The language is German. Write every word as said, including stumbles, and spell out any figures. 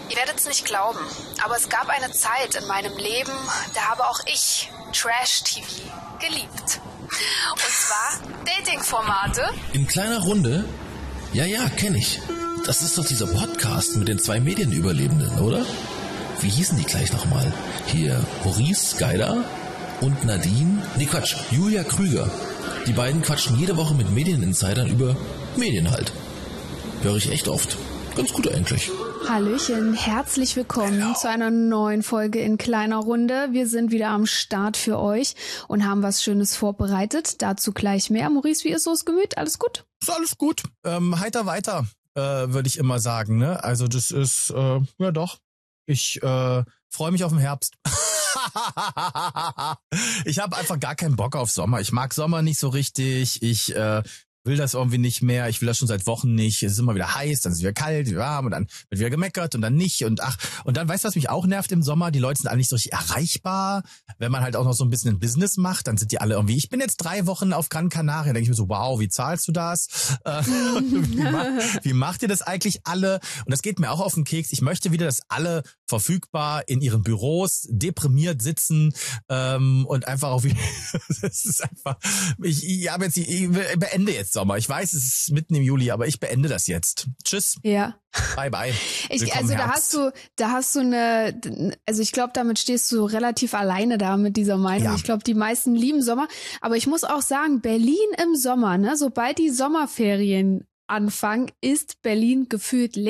Ihr werdet es nicht glauben, aber es gab eine Zeit in meinem Leben, da habe auch ich Trash-T V geliebt. Und zwar Dating-Formate. In kleiner Runde? Ja, ja, kenn ich. Das ist doch dieser Podcast mit den zwei Medienüberlebenden, oder? Wie hießen die gleich nochmal? Hier, Maurice Geider und Nadine? Nee, Quatsch, Julia Krüger. Die beiden quatschen jede Woche mit Medieninsidern über Medien halt. Höre ich echt oft. Ganz gut eigentlich. Hallöchen, herzlich willkommen Hello. Zu einer neuen Folge in kleiner Runde. Wir sind wieder am Start für euch und haben was Schönes vorbereitet. Dazu gleich mehr. Maurice, wie ist so das Gemüt? Alles gut? Ist alles gut. Ähm, heiter weiter, äh, würde ich immer sagen. Ne? Also das ist, äh, ja doch, ich äh, freue mich auf den Herbst. Ich habe einfach gar keinen Bock auf Sommer. Ich mag Sommer nicht so richtig. Ich äh, will das irgendwie nicht mehr. Ich will das schon seit Wochen nicht. Es ist immer wieder heiß, dann ist es wieder kalt, warm und dann wird wieder gemeckert und dann nicht. Und ach, und dann, weißt du, was mich auch nervt im Sommer? Die Leute sind alle nicht so richtig erreichbar. Wenn man halt auch noch so ein bisschen ein Business macht, dann sind die alle irgendwie, ich bin jetzt drei Wochen auf Gran Canaria. Denke ich mir so, wow, wie zahlst du das? Äh, wie, macht, wie macht ihr das eigentlich alle? Und das geht mir auch auf den Keks. Ich möchte wieder, dass alle verfügbar in ihren Büros deprimiert sitzen ähm, und einfach auch wie, das ist einfach, ich, ich habe jetzt, ich beende jetzt Sommer. Ich weiß, es ist mitten im Juli, aber ich beende das jetzt. Tschüss. Ja. Bye, bye. Ich, also da hast du, da hast du eine, also ich glaube, damit stehst du relativ alleine da mit dieser Meinung. Ja. Ich glaube, die meisten lieben Sommer. Aber ich muss auch sagen, Berlin im Sommer, ne, sobald die Sommerferien anfangen, ist Berlin gefühlt leer.